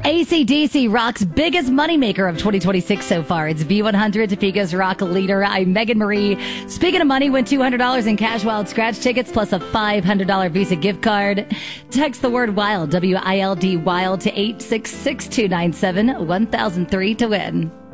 AC/DC Rock's biggest moneymaker of 2026 so far. It's V100, Topeka's Rock leader. I'm Megan Marie. Speaking of money, win $200 in Cash Wild scratch tickets plus a $500 Visa gift card. Text the word WILD, WILD, WILD to 866-297-1003 to win.